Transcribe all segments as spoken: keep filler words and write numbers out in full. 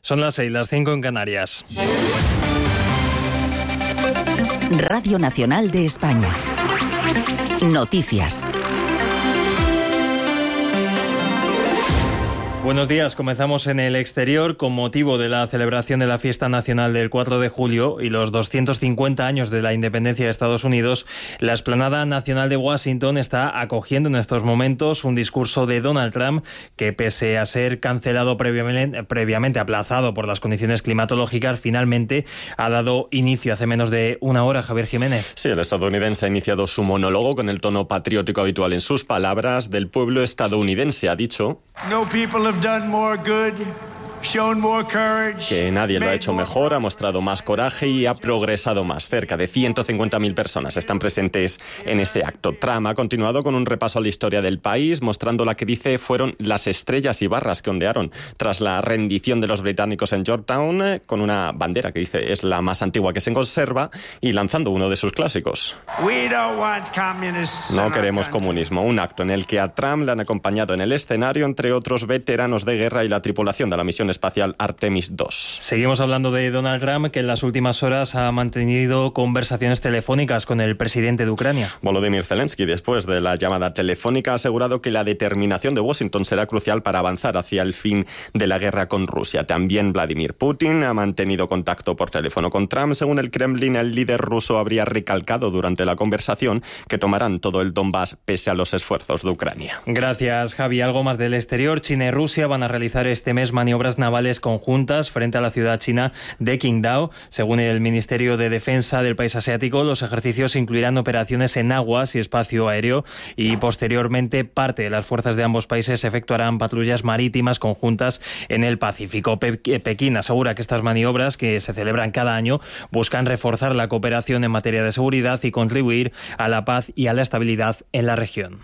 Son las seis, las cinco en Canarias. Radio Nacional de España. Noticias. Buenos días, comenzamos en el exterior. Con motivo de la celebración de la fiesta nacional del cuatro de julio y los doscientos cincuenta años de la independencia de Estados Unidos, la Explanada Nacional de Washington está acogiendo en estos momentos un discurso de Donald Trump que, pese a ser cancelado previamente, previamente aplazado por las condiciones climatológicas, finalmente ha dado inicio hace menos de una hora. Javier Jiménez. Sí, el estadounidense ha iniciado su monólogo con el tono patriótico habitual en sus palabras. Del pueblo estadounidense ha dicho No people have done more good, shown more courage, que nadie lo ha hecho mejor, ha mostrado más coraje y ha progresado más. Cerca de ciento cincuenta mil personas están presentes en ese acto. Trump ha continuado con un repaso a la historia del país, mostrando la que dice fueron las estrellas y barras que ondearon tras la rendición de los británicos en Yorktown, con una bandera que dice es la más antigua que se conserva, y lanzando uno de sus clásicos. No queremos comunismo, un acto en el que a Trump le han acompañado en el escenario, entre otros veteranos de guerra y la tripulación de la misión espacial Artemis dos. Seguimos hablando de Donald Trump, que en las últimas horas ha mantenido conversaciones telefónicas con el presidente de Ucrania. Volodymyr Zelensky, después de la llamada telefónica, ha asegurado que la determinación de Washington será crucial para avanzar hacia el fin de la guerra con Rusia. También Vladimir Putin ha mantenido contacto por teléfono con Trump. Según el Kremlin, el líder ruso habría recalcado durante la conversación que tomarán todo el Donbass pese a los esfuerzos de Ucrania. Gracias, Javi. Algo más del exterior. China y Rusia van a realizar este mes maniobras navales conjuntas frente a la ciudad china de Qingdao. Según el Ministerio de Defensa del país asiático, los ejercicios incluirán operaciones en aguas y espacio aéreo, y posteriormente parte de las fuerzas de ambos países efectuarán patrullas marítimas conjuntas en el Pacífico. Pe- Pekín asegura que estas maniobras, que se celebran cada año, buscan reforzar la cooperación en materia de seguridad y contribuir a la paz y a la estabilidad en la región.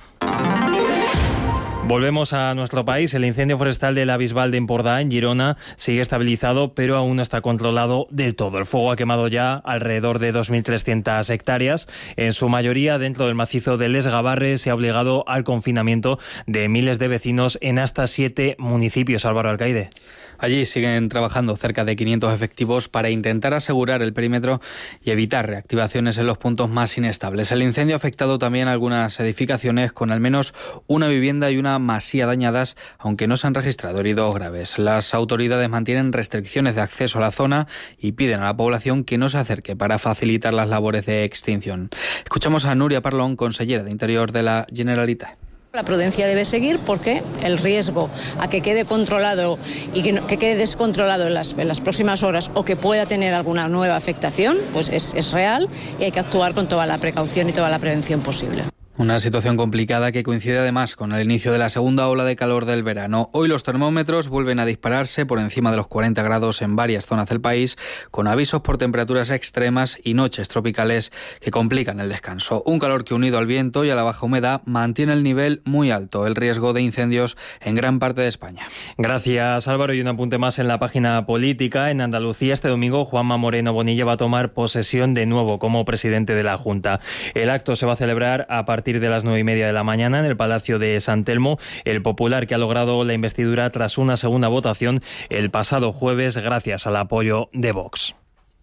Volvemos a nuestro país. El incendio forestal de la Bisbal de Empordà, en Girona, sigue estabilizado, pero aún no está controlado del todo. El fuego ha quemado ya alrededor de dos mil trescientas hectáreas, en su mayoría dentro del macizo de Les Gavarres, y ha obligado al confinamiento de miles de vecinos en hasta siete municipios. Álvaro Alcaide. Allí siguen trabajando cerca de quinientos efectivos para intentar asegurar el perímetro y evitar reactivaciones en los puntos más inestables. El incendio ha afectado también a algunas edificaciones, con al menos una vivienda y una masía dañadas, aunque no se han registrado heridos graves. Las autoridades mantienen restricciones de acceso a la zona y piden a la población que no se acerque para facilitar las labores de extinción. Escuchamos a Núria Parlon, consellera de Interior de la Generalitat. La prudencia debe seguir, porque el riesgo a que quede controlado y que, no, que quede descontrolado en las, en las próximas horas, o que pueda tener alguna nueva afectación, pues es, es real, y hay que actuar con toda la precaución y toda la prevención posible. Una situación complicada que coincide además con el inicio de la segunda ola de calor del verano. Hoy los termómetros vuelven a dispararse por encima de los cuarenta grados en varias zonas del país, con avisos por temperaturas extremas y noches tropicales que complican el descanso. Un calor que, unido al viento y a la baja humedad, mantiene el nivel muy alto, el riesgo de incendios en gran parte de España. Gracias, Álvaro. Y un apunte más en la página política. En Andalucía, este domingo, Juanma Moreno Bonilla va a tomar posesión de nuevo como presidente de la Junta. El acto se va a celebrar a partir de las nueve y media de la mañana en el Palacio de San Telmo. El popular, que ha logrado la investidura tras una segunda votación el pasado jueves gracias al apoyo de Vox.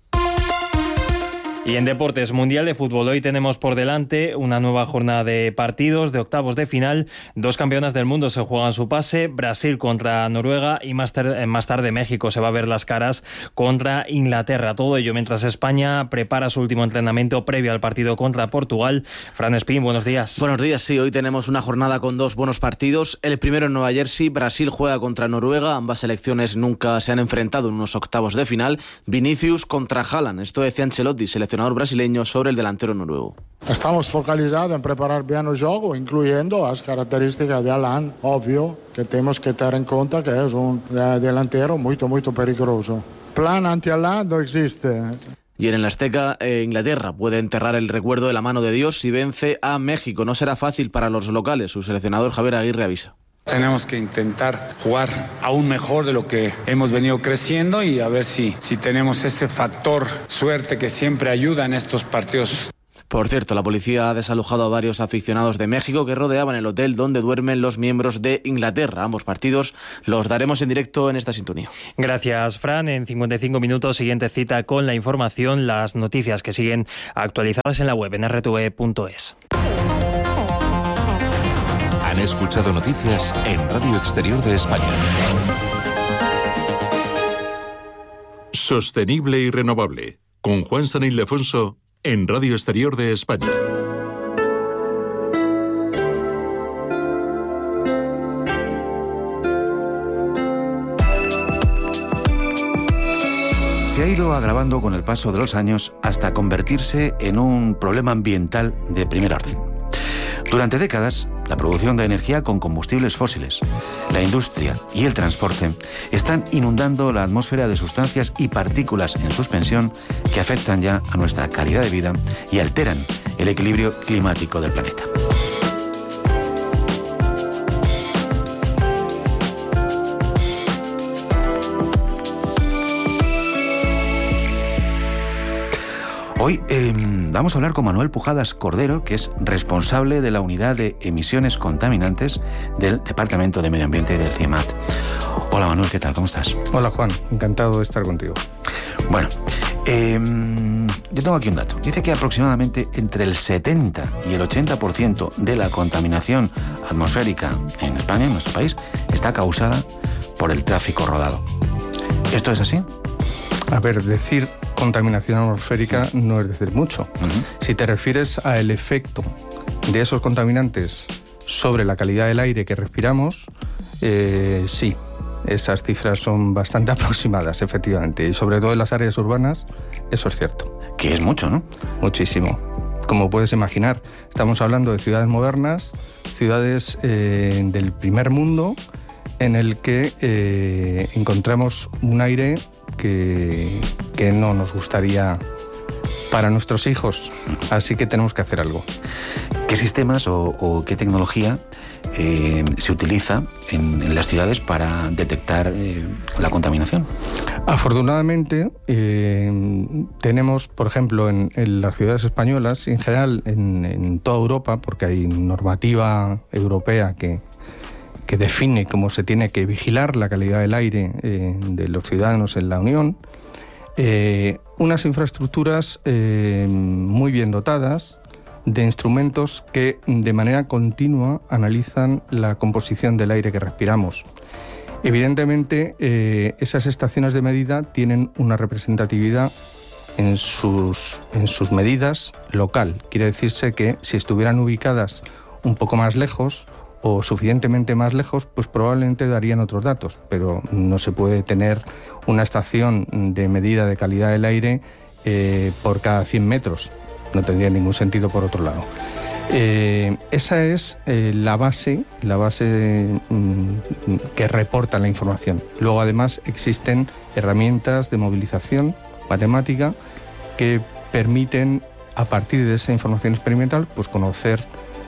Y en deportes, Mundial de Fútbol. Hoy tenemos por delante una nueva jornada de partidos de octavos de final. Dos campeonas del mundo se juegan su pase. Brasil contra Noruega, y más tarde, más tarde México se va a ver las caras contra Inglaterra. Todo ello mientras España prepara su último entrenamiento previo al partido contra Portugal. Fran Espín, buenos días. Buenos días, sí. Hoy tenemos una jornada con dos buenos partidos. El primero en Nueva Jersey. Brasil juega contra Noruega. Ambas selecciones nunca se han enfrentado en unos octavos de final. Vinicius contra Haaland. Esto decía Ancelotti, seleccionador brasileño, sobre el delantero noruego. Estamos focalizados en preparar bien el juego, incluyendo las características de Haaland. Obvio que tenemos que tener en cuenta que es un delantero muy, muy peligroso. Plan anti-Haaland no existe. Y en el Azteca, eh, Inglaterra puede enterrar el recuerdo de la mano de Dios si vence a México. No será fácil para los locales. Su seleccionador Javier Aguirre avisa. Tenemos que intentar jugar aún mejor de lo que hemos venido creciendo, y a ver si, si tenemos ese factor suerte que siempre ayuda en estos partidos. Por cierto, la policía ha desalojado a varios aficionados de México que rodeaban el hotel donde duermen los miembros de Inglaterra. Ambos partidos los daremos en directo en esta sintonía. Gracias, Fran. En cincuenta y cinco minutos, siguiente cita con la información, las noticias que siguen actualizadas en la web en r t v punto es. Han escuchado noticias en Radio Exterior de España. Sostenible y renovable, con Juan San Ildefonso en Radio Exterior de España. Se ha ido agravando con el paso de los años hasta convertirse en un problema ambiental de primer orden. Durante décadas, la producción de energía con combustibles fósiles, la industria y el transporte están inundando la atmósfera de sustancias y partículas en suspensión que afectan ya a nuestra calidad de vida y alteran el equilibrio climático del planeta. Hoy eh, vamos a hablar con Manuel Pujadas Cordero, que es responsable de la Unidad de Emisiones Contaminantes del Departamento de Medio Ambiente del CIEMAT. Hola Manuel, ¿qué tal? ¿Cómo estás? Hola Juan, encantado de estar contigo. Bueno, eh, yo tengo aquí un dato. Dice que aproximadamente entre el setenta y el ochenta por ciento de la contaminación atmosférica en España, en nuestro país, está causada por el tráfico rodado. ¿Esto es así? A ver, decir contaminación atmosférica no es decir mucho. Uh-huh. Si te refieres al efecto de esos contaminantes sobre la calidad del aire que respiramos, eh, sí, esas cifras son bastante aproximadas, efectivamente. Y sobre todo en las áreas urbanas, eso es cierto. Que es mucho, ¿no? Muchísimo. Como puedes imaginar, estamos hablando de ciudades modernas, ciudades eh, del primer mundo, en el que eh, encontramos un aire que, que no nos gustaría para nuestros hijos, así que tenemos que hacer algo. ¿Qué sistemas o, o qué tecnología eh, se utiliza en, en las ciudades para detectar eh, la contaminación? Afortunadamente eh, tenemos, por ejemplo, en, en las ciudades españolas, y en general en, en toda Europa, porque hay normativa europea que que define cómo se tiene que vigilar la calidad del aire eh, de los ciudadanos en la Unión, eh, unas infraestructuras eh, muy bien dotadas de instrumentos que de manera continua analizan la composición del aire que respiramos. Evidentemente, eh, esas estaciones de medida tienen una representatividad en sus, en sus medidas local. Quiere decirse que si estuvieran ubicadas un poco más lejos, o suficientemente más lejos, pues probablemente darían otros datos, pero no se puede tener una estación de medida de calidad del aire eh, por cada cien metros. No tendría ningún sentido por otro lado. Eh, esa es eh, la base, la base mm, que reporta la información. Luego, además, existen herramientas de movilización matemática que permiten, a partir de esa información experimental, pues conocer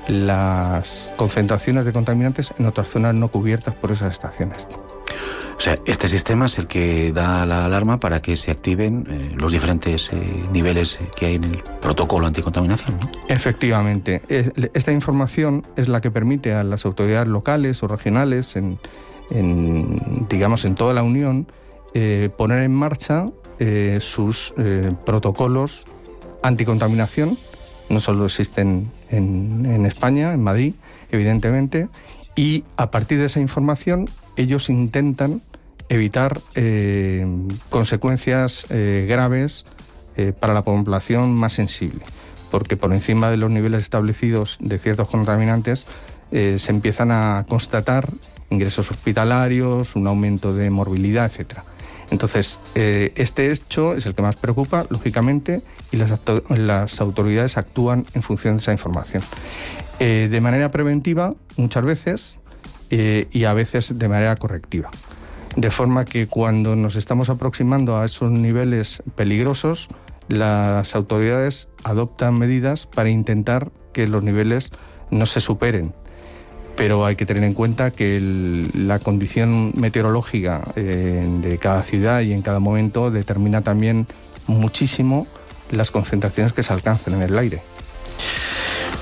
las concentraciones de contaminantes en otras zonas no cubiertas por esas estaciones. O sea, este sistema es el que da la alarma para que se activen eh, los diferentes eh, niveles que hay en el protocolo anticontaminación, ¿no? Efectivamente. Esta información es la que permite a las autoridades locales o regionales, en, en, digamos, en toda la Unión, eh, poner en marcha eh, sus eh, protocolos anticontaminación. No solo existen en, en España, en Madrid, evidentemente, y a partir de esa información ellos intentan evitar eh, consecuencias eh, graves eh, para la población más sensible, porque por encima de los niveles establecidos de ciertos contaminantes eh, se empiezan a constatar ingresos hospitalarios, un aumento de morbilidad, etcétera. Entonces, eh, este hecho es el que más preocupa, lógicamente, y las, las autoridades actúan en función de esa información. Eh, de manera preventiva, muchas veces, eh, y a veces de manera correctiva. De forma que cuando nos estamos aproximando a esos niveles peligrosos, las autoridades adoptan medidas para intentar que los niveles no se superen. Pero hay que tener en cuenta que el, la condición meteorológica eh, de cada ciudad y en cada momento determina también muchísimo las concentraciones que se alcanzan en el aire.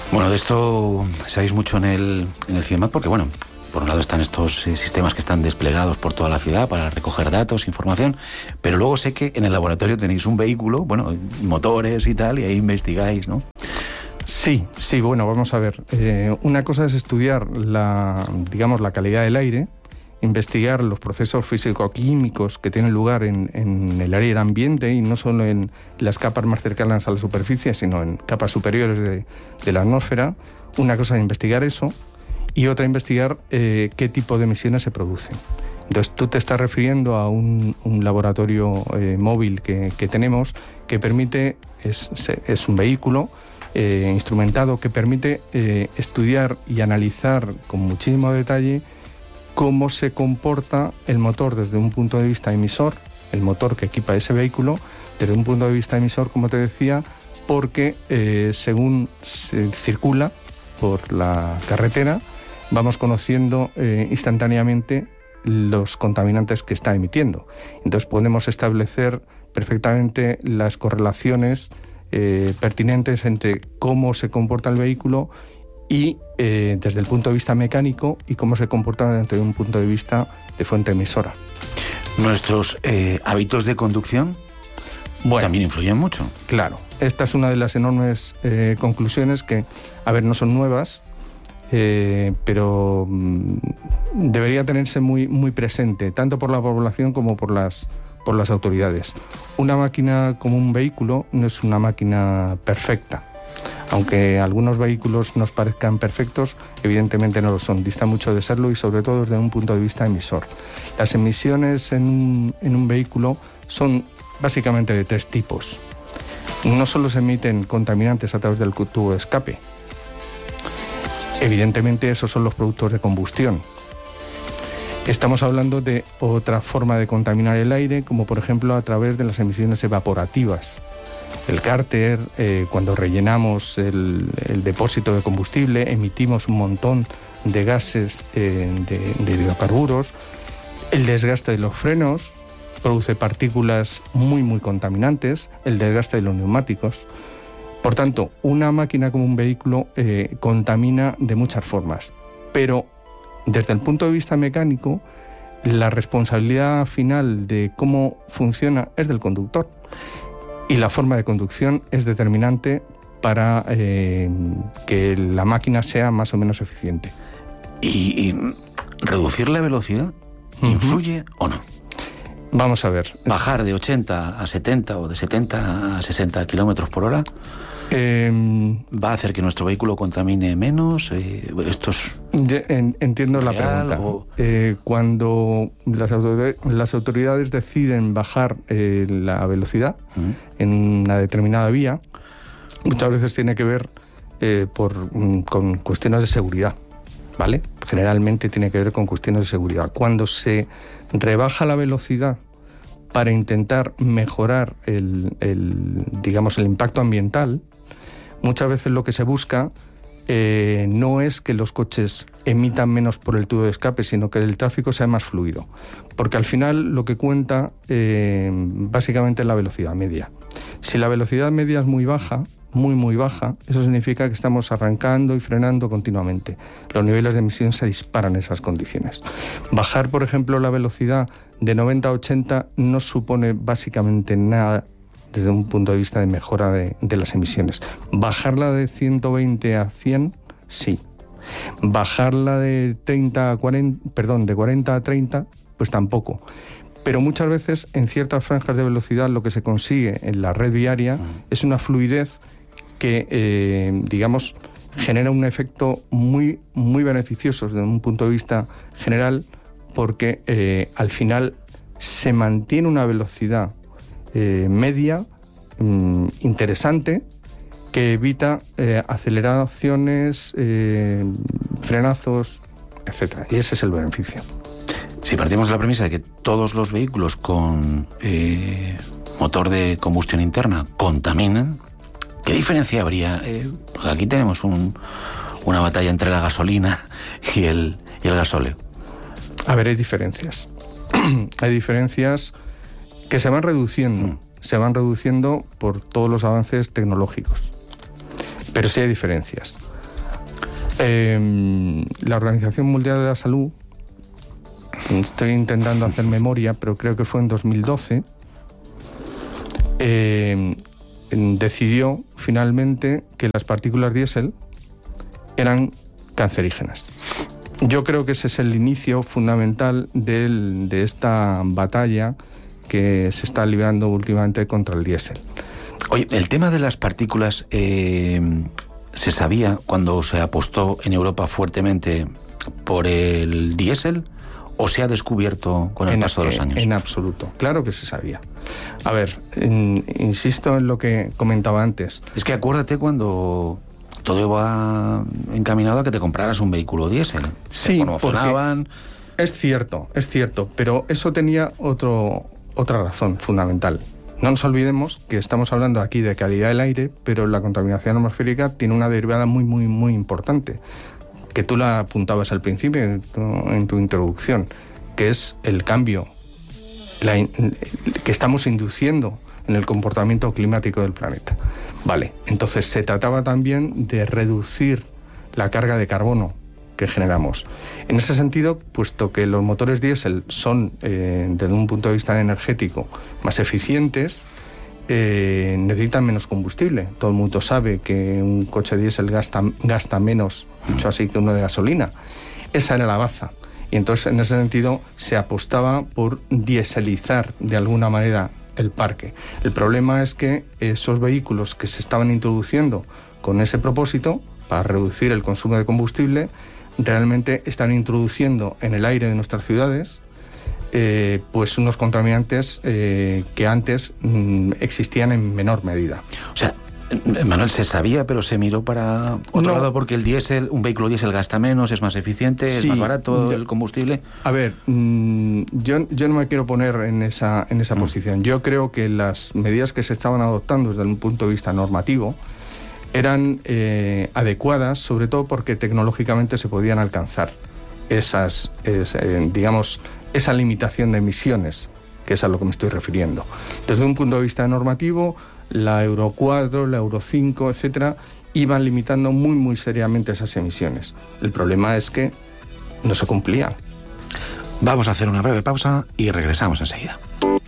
Bueno, de esto sabéis mucho en el, en el CIEMAT porque, bueno, por un lado están estos eh, sistemas que están desplegados por toda la ciudad para recoger datos, información, pero luego sé que en el laboratorio tenéis un vehículo, bueno, motores y tal, y ahí investigáis, ¿no? Sí, sí, bueno, vamos a ver. Eh, una cosa es estudiar la, digamos, la calidad del aire, investigar los procesos físico-químicos que tienen lugar en, en el área del ambiente y no solo en las capas más cercanas a la superficie, sino en capas superiores de, de la atmósfera. Una cosa es investigar eso y otra investigar eh, qué tipo de emisiones se producen. Entonces tú te estás refiriendo a un, un laboratorio eh, móvil que, que tenemos que permite, es, es un vehículo eh, instrumentado que permite eh, estudiar y analizar con muchísimo detalle cómo se comporta el motor desde un punto de vista emisor, el motor que equipa ese vehículo, desde un punto de vista emisor, como te decía, porque eh, según se circula por la carretera, vamos conociendo eh, instantáneamente los contaminantes que está emitiendo. Entonces podemos establecer perfectamente las correlaciones eh, pertinentes entre cómo se comporta el vehículo y eh, desde el punto de vista mecánico y cómo se comporta desde un punto de vista de fuente emisora. ¿Nuestros eh, hábitos de conducción bueno, también influyen mucho? Claro, esta es una de las enormes eh, conclusiones que, a ver, no son nuevas, eh, pero mm, debería tenerse muy, muy presente, tanto por la población como por las, por las autoridades. Una máquina como un vehículo no es una máquina perfecta. Aunque algunos vehículos nos parezcan perfectos, evidentemente no lo son, dista mucho de serlo y sobre todo desde un punto de vista emisor. Las emisiones en un, en un vehículo son básicamente de tres tipos. No solo se emiten contaminantes a través del tubo de escape, evidentemente esos son los productos de combustión. Estamos hablando de otra forma de contaminar el aire, como por ejemplo a través de las emisiones evaporativas. El cárter, eh, cuando rellenamos el, el depósito de combustible, emitimos un montón de gases eh, de, de hidrocarburos. El desgaste de los frenos produce partículas muy, muy contaminantes, el desgaste de los neumáticos. Por tanto, una máquina como un vehículo eh, contamina de muchas formas, pero desde el punto de vista mecánico, la responsabilidad final de cómo funciona es del conductor. Y la forma de conducción es determinante para eh, que la máquina sea más o menos eficiente. ¿Y, y reducir la velocidad influye uh-huh. o no? Vamos a ver. ¿Bajar de ochenta a setenta o de setenta a sesenta kilómetros por hora? Eh, ¿Va a hacer que nuestro vehículo contamine menos? Eh, ¿Estos Entiendo la pregunta. O... Eh, cuando las autoridades, las autoridades deciden bajar eh, la velocidad uh-huh. en una determinada vía, muchas veces tiene que ver eh, por, con cuestiones de seguridad, ¿vale? Generalmente tiene que ver con cuestiones de seguridad. Cuando se rebaja la velocidad para intentar mejorar el, el, digamos, el impacto ambiental, muchas veces lo que se busca eh, no es que los coches emitan menos por el tubo de escape, sino que el tráfico sea más fluido. Porque al final lo que cuenta eh, básicamente es la velocidad media. Si la velocidad media es muy baja, muy muy baja, eso significa que estamos arrancando y frenando continuamente. Los niveles de emisión se disparan en esas condiciones. Bajar, por ejemplo, la velocidad de noventa a ochenta no supone básicamente nada desde un punto de vista de mejora de, de las emisiones. Bajarla de ciento veinte a cien, sí. Bajarla de treinta a cuarenta, perdón, de cuarenta a treinta, pues tampoco. Pero muchas veces en ciertas franjas de velocidad lo que se consigue en la red viaria es una fluidez que, eh, digamos, genera un efecto muy, muy beneficioso desde un punto de vista general, porque eh, al final se mantiene una velocidad eh, media mm, interesante que evita eh, aceleraciones, eh, frenazos, etcétera. Y ese es el beneficio. Si partimos de la premisa de que todos los vehículos con eh, motor de combustión interna contaminan, ¿qué diferencia habría? Eh, porque aquí tenemos un, una batalla entre la gasolina y el, y el gasóleo. A ver, hay diferencias. Hay diferencias que se van reduciendo. Mm. Se van reduciendo por todos los avances tecnológicos. Pero sí hay diferencias. Eh, la Organización Mundial de la Salud, estoy intentando hacer memoria, pero creo que fue en dos mil doce, eh, decidió finalmente que las partículas diésel eran cancerígenas. Yo creo que ese es el inicio fundamental del, de esta batalla que se está librando últimamente contra el diésel. Oye, el tema de las partículas eh, se sabía cuando se apostó en Europa fuertemente por el diésel, ¿o se ha descubierto con el en, paso de los años? En absoluto, claro que se sabía. A ver, en, insisto en lo que comentaba antes. Es que acuérdate cuando todo iba encaminado a que te compraras un vehículo diésel. Sí, promocionaban. Es cierto, es cierto, pero eso tenía otro, otra razón fundamental. No nos olvidemos que estamos hablando aquí de calidad del aire, pero la contaminación atmosférica tiene una derivada muy, muy, muy importante, que tú la apuntabas al principio en tu, en tu introducción, que es el cambio la, que estamos induciendo en el comportamiento climático del planeta. Vale, entonces se trataba también de reducir la carga de carbono que generamos. En ese sentido, puesto que los motores diésel son, eh, desde un punto de vista energético, más eficientes, eh, necesitan menos combustible. Todo el mundo sabe que un coche diésel gasta, gasta menos, mucho así, que uno de gasolina. Esa era la baza. Y entonces, en ese sentido, se apostaba por dieselizar de alguna manera el parque. El problema es que esos vehículos que se estaban introduciendo con ese propósito, para reducir el consumo de combustible, realmente están introduciendo en el aire de nuestras ciudades eh, pues unos contaminantes eh, que antes mm, existían en menor medida. O sea, Manuel, se sabía, pero se miró para otro no. lado porque el diésel, un vehículo diésel gasta menos, es más eficiente, sí, es más barato el combustible. A ver, mmm, yo, yo no me quiero poner en esa, en esa mm. posición. Yo creo que las medidas que se estaban adoptando desde un punto de vista normativo eran eh, adecuadas, sobre todo porque tecnológicamente se podían alcanzar esas, es, eh, digamos, esa limitación de emisiones, que es a lo que me estoy refiriendo. Desde un punto de vista normativo, la Euro cuatro, la Euro cinco, etcétera, iban limitando muy, muy seriamente esas emisiones. El problema es que no se cumplían. Vamos a hacer una breve pausa y regresamos enseguida.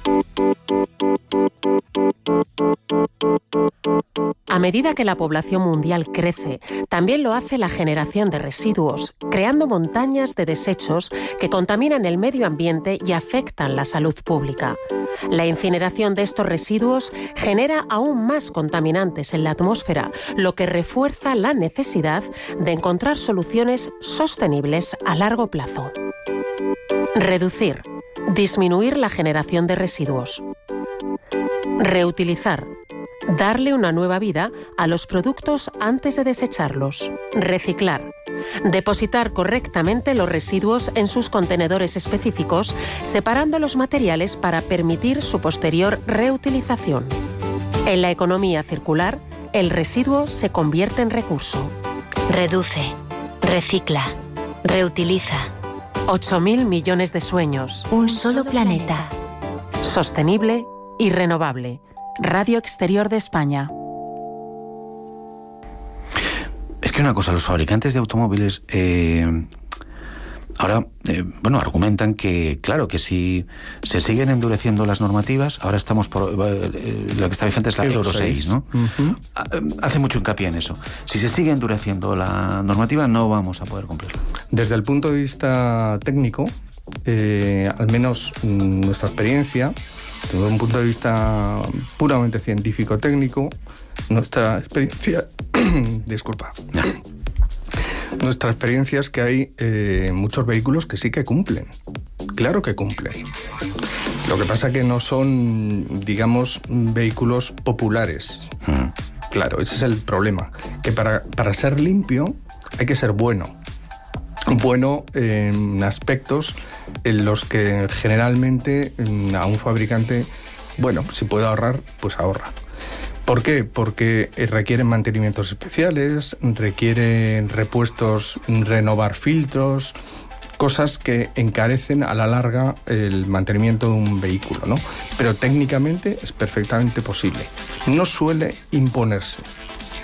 A medida que la población mundial crece, también lo hace la generación de residuos, creando montañas de desechos que contaminan el medio ambiente y afectan la salud pública. La incineración de estos residuos genera aún más contaminantes en la atmósfera, lo que refuerza la necesidad de encontrar soluciones sostenibles a largo plazo. Reducir, disminuir la generación de residuos. Reutilizar. Darle una nueva vida a los productos antes de desecharlos. Reciclar. Depositar correctamente los residuos en sus contenedores específicos, separando los materiales para permitir su posterior reutilización. En la economía circular, el residuo se convierte en recurso. Reduce, recicla, reutiliza. ocho mil millones de sueños. Un solo planeta. Sostenible y renovable. Radio Exterior de España. Es que una cosa, los fabricantes de automóviles eh, ahora, eh, bueno, argumentan que, claro, que si se siguen endureciendo las normativas, ahora estamos por, eh, lo que está vigente es la Euro seis, ¿no? Uh-huh. Hace mucho hincapié en eso. Si se sigue endureciendo la normativa, no vamos a poder cumplirla. Desde el punto de vista técnico, eh, al menos mm, nuestra experiencia, desde un punto de vista puramente científico-técnico, nuestra experiencia... disculpa. Nuestra experiencia es que hay eh, muchos vehículos que sí que cumplen. Claro que cumplen. Lo que pasa que no son, digamos, vehículos populares. Mm. Claro, ese es el problema. Que para, para ser limpio hay que ser bueno. Bueno en aspectos en los que generalmente a un fabricante, bueno, si puede ahorrar, pues ahorra. ¿Por qué? Porque requieren mantenimientos especiales, requieren repuestos, renovar filtros, cosas que encarecen a la larga el mantenimiento de un vehículo, ¿no? Pero técnicamente es perfectamente posible. No suele imponerse.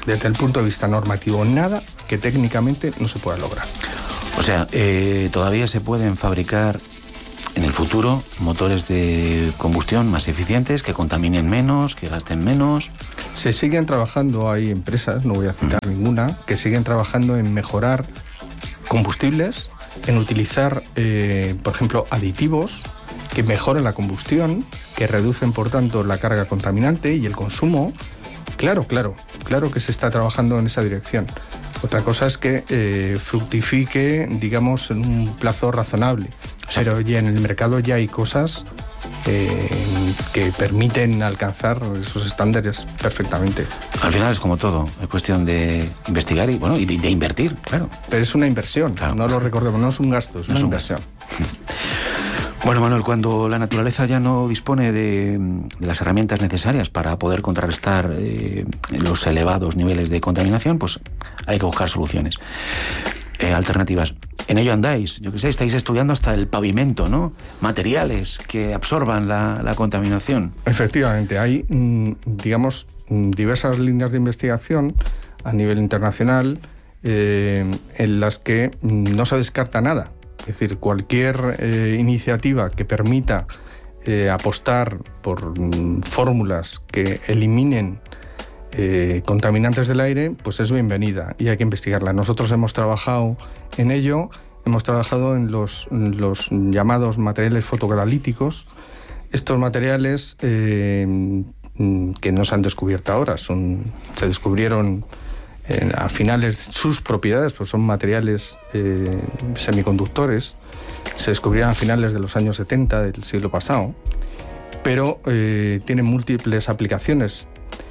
desde el punto de vista normativo, nada que técnicamente no se pueda lograr. O sea, eh, todavía se pueden fabricar en el futuro motores de combustión más eficientes, que contaminen menos, que gasten menos. Se siguen trabajando, hay empresas, no voy a citar uh-huh. ninguna, que siguen trabajando en mejorar combustibles, en utilizar, eh, por ejemplo, aditivos que mejoran la combustión, que reducen, por tanto, la carga contaminante y el consumo. Claro, claro, claro que se está trabajando en esa dirección. Otra cosa es que eh, fructifique, digamos, en un plazo razonable. Pero ya en el mercado ya hay cosas eh, que permiten alcanzar esos estándares perfectamente. Al final es como todo, es cuestión de investigar y bueno y de, de invertir, claro. Pero es una inversión, claro. No lo recordemos, no es un gasto, es no una es un inversión. Gasto. Bueno, Manuel, cuando la naturaleza ya no dispone de, de las herramientas necesarias para poder contrarrestar eh, los elevados niveles de contaminación, pues hay que buscar soluciones, eh, alternativas. En ello andáis, yo que sé, estáis estudiando hasta el pavimento, ¿no? Materiales que absorban la, la contaminación. Efectivamente, hay, digamos, diversas líneas de investigación a nivel internacional eh, en las que no se descarta nada. Es decir, cualquier eh, iniciativa que permita eh, apostar por mm, fórmulas que eliminen eh, contaminantes del aire, pues es bienvenida y hay que investigarla. Nosotros hemos trabajado en ello, hemos trabajado en los, en los llamados materiales fotocatalíticos. Estos materiales eh, que no se han descubierto ahora, son, se descubrieron Eh, a finales, sus propiedades, pues son materiales eh, semiconductores, se descubrieron a finales de los años setenta del siglo pasado, pero eh, tienen múltiples aplicaciones.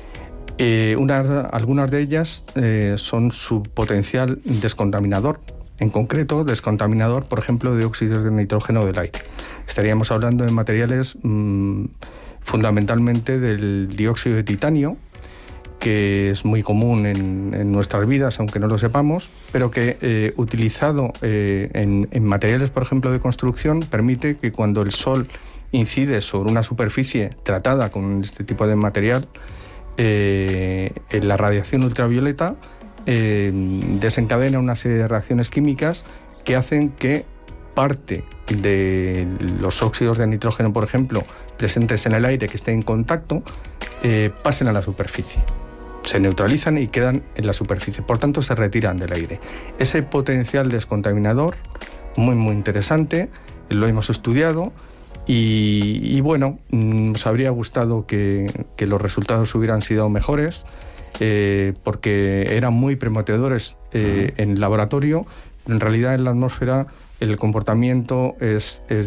Eh, unas, algunas de ellas eh, son su potencial descontaminador, en concreto descontaminador, por ejemplo, de óxidos de nitrógeno del aire. Estaríamos hablando de materiales mmm, fundamentalmente del dióxido de titanio, que es muy común en, en nuestras vidas, aunque no lo sepamos, pero que eh, utilizado eh, en, en materiales, por ejemplo, de construcción, permite que cuando el sol incide sobre una superficie tratada con este tipo de material, eh, en la radiación ultravioleta eh, desencadena una serie de reacciones químicas que hacen que parte de los óxidos de nitrógeno, por ejemplo, presentes en el aire que estén en contacto, eh, pasen a la superficie. Se neutralizan y quedan en la superficie, por tanto se retiran del aire. Ese potencial descontaminador, muy muy interesante, lo hemos estudiado y, y bueno, nos habría gustado que, que los resultados hubieran sido mejores, eh, porque eran muy prometedores eh, en el laboratorio, pero en realidad en la atmósfera el comportamiento es, es,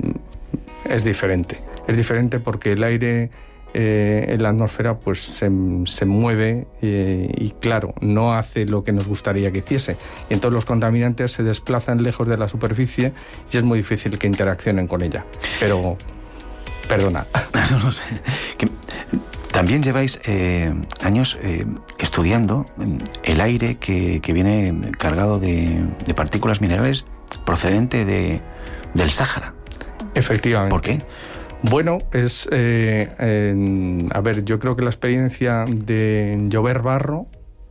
es diferente. Es diferente porque el aire Eh, en la atmósfera pues se, se mueve eh, y claro, no hace lo que nos gustaría que hiciese. Y entonces los contaminantes se desplazan lejos de la superficie y es muy difícil que interaccionen con ella. Pero, perdona. No, no sé. Que, también lleváis eh, años eh, estudiando el aire que, que viene cargado de, de partículas minerales procedente de, del Sáhara. Efectivamente. ¿Por qué? Bueno, es, eh, eh, a ver, yo creo que la experiencia de llover barro,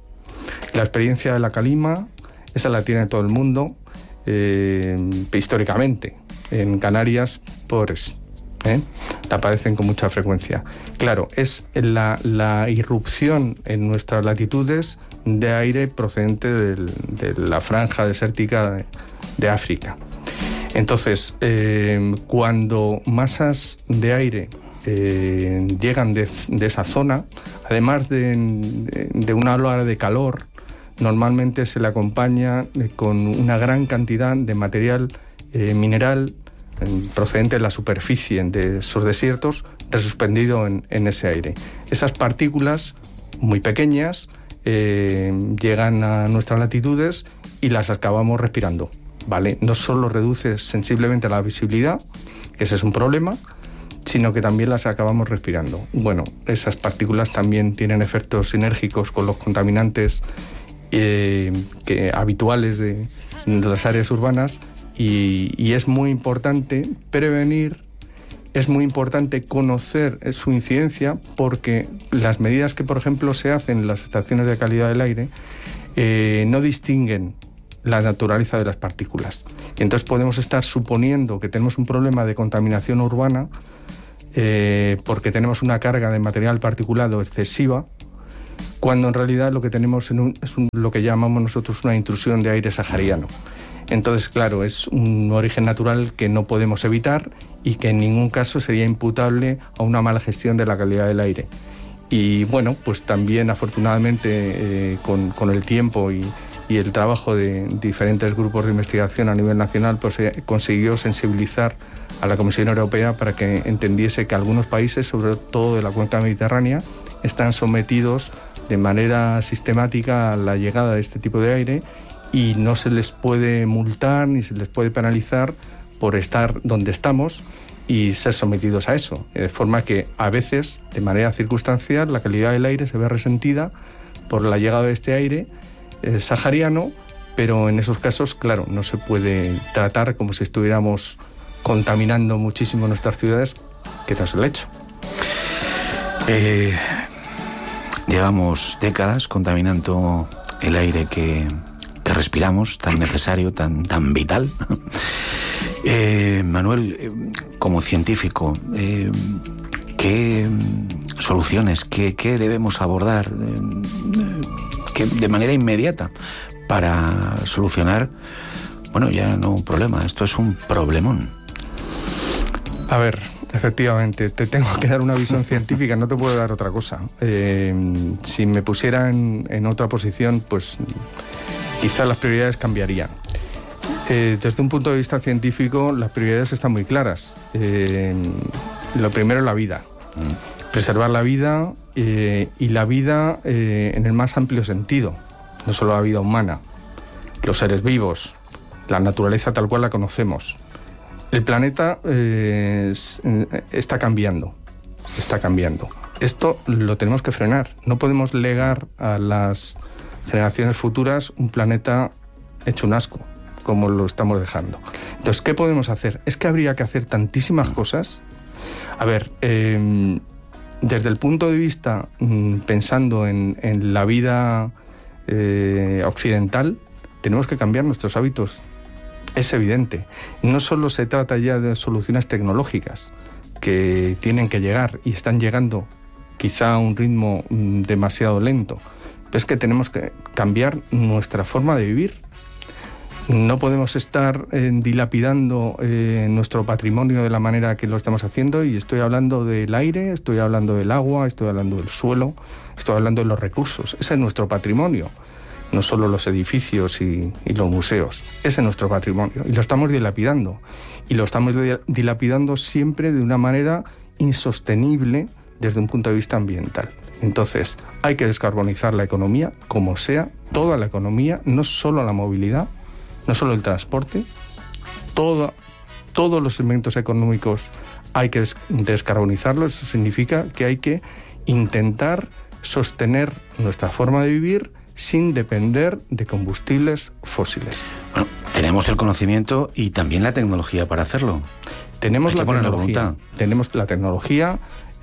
la experiencia de la calima, esa la tiene todo el mundo, eh, históricamente. En Canarias, pobres, ¿eh? la padecen con mucha frecuencia. Claro, es la, la irrupción en nuestras latitudes de aire procedente del, de la franja desértica de, de África. Entonces, eh, cuando masas de aire eh, llegan de, de esa zona, además de, de, de una ola de calor, normalmente se le acompaña con una gran cantidad de material eh, mineral eh, procedente de la superficie de esos desiertos, resuspendido en, en ese aire. Esas partículas muy pequeñas eh, llegan a nuestras latitudes y las acabamos respirando. ¿Vale? No solo reduce sensiblemente la visibilidad, que ese es un problema, sino que también las acabamos respirando. Bueno, esas partículas también tienen efectos sinérgicos con los contaminantes eh, que, habituales de, de las áreas urbanas y, y es muy importante prevenir es muy importante conocer su incidencia, porque las medidas que, por ejemplo, se hacen en las estaciones de calidad del aire eh, no distinguen la naturaleza de las partículas. Y entonces podemos estar suponiendo que tenemos un problema de contaminación urbana eh, porque tenemos una carga de material particulado excesiva, cuando en realidad lo que tenemos en un, es un, lo que llamamos nosotros una intrusión de aire sahariano. Entonces, claro, es un origen natural que no podemos evitar y que en ningún caso sería imputable a una mala gestión de la calidad del aire. Y bueno, pues también afortunadamente eh, con, con el tiempo y, y el trabajo de diferentes grupos de investigación a nivel nacional, pues se consiguió sensibilizar a la Comisión Europea para que entendiese que algunos países, sobre todo de la cuenca mediterránea, están sometidos de manera sistemática a la llegada de este tipo de aire y no se les puede multar ni se les puede penalizar por estar donde estamos y ser sometidos a eso. De forma que a veces, de manera circunstancial, la calidad del aire se ve resentida por la llegada de este aire eh, sahariano, pero en esos casos, claro, no se puede tratar como si estuviéramos contaminando muchísimo nuestras ciudades, que no es el hecho. Eh, llevamos décadas contaminando el aire que... que respiramos, tan necesario, tan, tan vital. Eh, Manuel, eh, como científico, eh, ¿qué soluciones, qué, qué debemos abordar eh, que de manera inmediata para solucionar, bueno, ya no un problema, esto es un problemón? A ver, efectivamente, te tengo que dar una visión científica, no te puedo dar otra cosa. Eh, si me pusiera en, en otra posición, pues quizás las prioridades cambiarían. Eh, desde un punto de vista científico, las prioridades están muy claras. Eh, lo primero es la vida. Mm. Preservar la vida eh, y la vida eh, en el más amplio sentido. No solo la vida humana, los seres vivos, la naturaleza tal cual la conocemos. El planeta eh, está cambiando, está cambiando. Esto lo tenemos que frenar. No podemos legar a las generaciones futuras un planeta hecho un asco, como lo estamos dejando. Entonces, ¿qué podemos hacer? Es que habría que hacer tantísimas cosas. A ver, eh, desde el punto de vista, mm, pensando en, en la vida eh, occidental, tenemos que cambiar nuestros hábitos. Es evidente. No solo se trata ya de soluciones tecnológicas que tienen que llegar y están llegando quizá a un ritmo mm, demasiado lento, pero es que tenemos que cambiar nuestra forma de vivir. No podemos estar eh, dilapidando eh, nuestro patrimonio de la manera que lo estamos haciendo, y estoy hablando del aire, estoy hablando del agua, estoy hablando del suelo, estoy hablando de los recursos. Ese es nuestro patrimonio, no solo los edificios y, y los museos. Ese es nuestro patrimonio y lo estamos dilapidando. Y lo estamos dilapidando siempre de una manera insostenible desde un punto de vista ambiental. Entonces, hay que descarbonizar la economía, como sea, toda la economía, no solo la movilidad, no solo el transporte, todo, todos los segmentos económicos hay que des- descarbonizarlos. Eso significa que hay que intentar sostener nuestra forma de vivir sin depender de combustibles fósiles. Bueno, tenemos el conocimiento y también la tecnología para hacerlo. Tenemos hay la que poner tecnología, la voluntad. Tenemos la tecnología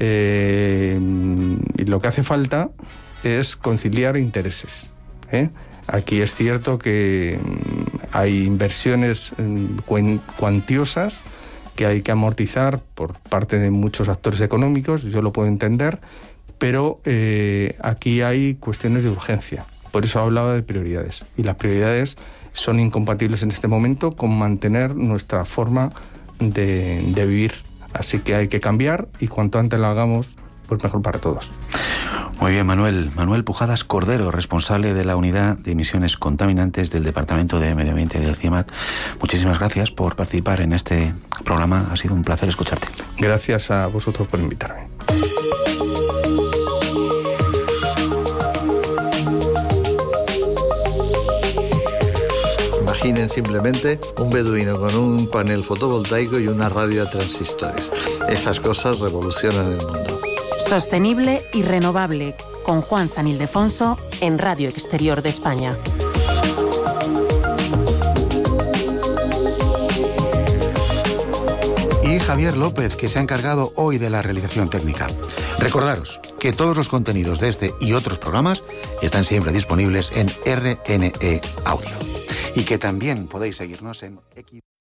eh, y lo que hace falta es conciliar intereses, ¿eh? Aquí es cierto que hay inversiones cuantiosas que hay que amortizar por parte de muchos actores económicos, yo lo puedo entender, pero eh, aquí hay cuestiones de urgencia. Por eso hablaba de prioridades. Y las prioridades son incompatibles en este momento con mantener nuestra forma de, de vivir. Así que hay que cambiar, y cuanto antes lo hagamos, pues mejor para todos. Muy bien, Manuel. Manuel Pujadas Cordero, responsable de la Unidad de Emisiones Contaminantes del Departamento de Medio Ambiente del CIEMAT. Muchísimas gracias por participar en este programa. Ha sido un placer escucharte. Gracias a vosotros por invitarme. Imaginen simplemente un beduino con un panel fotovoltaico y una radio a transistores. Esas cosas revolucionan el mundo. Sostenible y renovable, con Juan San Ildefonso en Radio Exterior de España. y Javier López, que se ha encargado hoy de la realización técnica. Recordaros que todos los contenidos de este y otros programas están siempre disponibles en R N E Audio y que también podéis seguirnos en X.